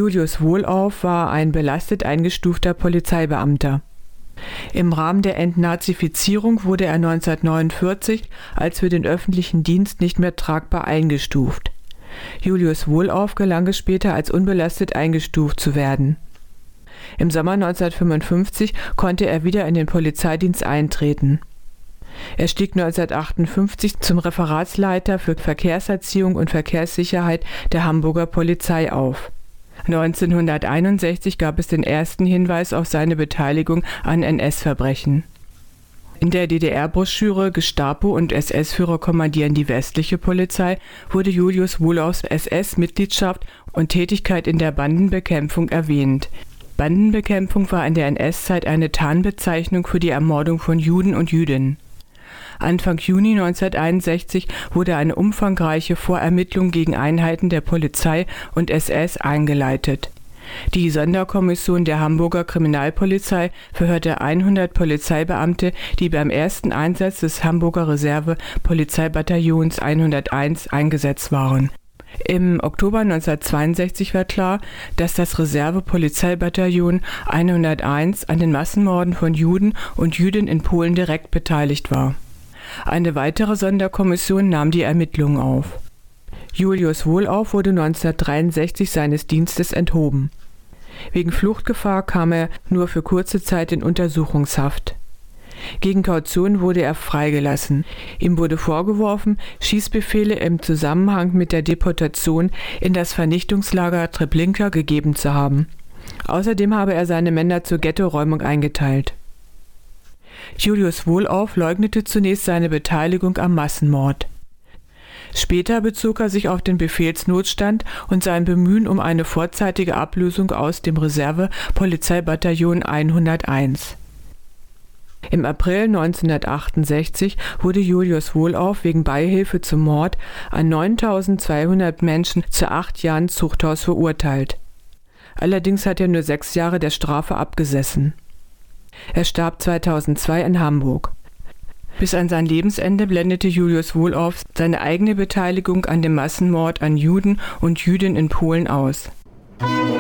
Julius Wohlauf war ein belastet eingestufter Polizeibeamter. Im Rahmen der Entnazifizierung wurde er 1949 als für den öffentlichen Dienst nicht mehr tragbar eingestuft. Julius Wohlauf gelang es später, als unbelastet eingestuft zu werden. Im Sommer 1955 konnte er wieder in den Polizeidienst eintreten. Er stieg 1958 zum Referatsleiter für Verkehrserziehung und Verkehrssicherheit der Hamburger Polizei auf. 1961 gab es den ersten Hinweis auf seine Beteiligung an NS-Verbrechen. In der DDR-Broschüre »Gestapo und SS-Führer kommandieren die westliche Polizei« wurde Julius Wohlaufs SS-Mitgliedschaft und Tätigkeit in der Bandenbekämpfung erwähnt. Bandenbekämpfung war in der NS-Zeit eine Tarnbezeichnung für die Ermordung von Juden und Jüdinnen. Anfang Juni 1961 wurde eine umfangreiche Vorermittlung gegen Einheiten der Polizei und SS eingeleitet. Die Sonderkommission der Hamburger Kriminalpolizei verhörte 100 Polizeibeamte, die beim ersten Einsatz des Hamburger Reserve-Polizeibataillons 101 eingesetzt waren. Im Oktober 1962 war klar, dass das Reserve-Polizeibataillon 101 an den Massenmorden von Juden und Jüdinnen in Polen direkt beteiligt war. Eine weitere Sonderkommission nahm die Ermittlungen auf. Julius Wohlauf wurde 1963 seines Dienstes enthoben. Wegen Fluchtgefahr kam er nur für kurze Zeit in Untersuchungshaft. Gegen Kaution wurde er freigelassen. Ihm wurde vorgeworfen, Schießbefehle im Zusammenhang mit der Deportation in das Vernichtungslager Treblinka gegeben zu haben. Außerdem habe er seine Männer zur Ghettoräumung eingeteilt. Julius Wohlauf leugnete zunächst seine Beteiligung am Massenmord. Später bezog er sich auf den Befehlsnotstand und sein Bemühen um eine vorzeitige Ablösung aus dem Reserve-Polizeibataillon 101. Im April 1968 wurde Julius Wohlauf wegen Beihilfe zum Mord an 9.200 Menschen zu 8 Jahren Zuchthaus verurteilt. Allerdings hat er nur 6 Jahre der Strafe abgesessen. Er starb 2002 in Hamburg. Bis an sein Lebensende blendete Julius Wohlauf seine eigene Beteiligung an dem Massenmord an Juden und Jüdinnen in Polen aus.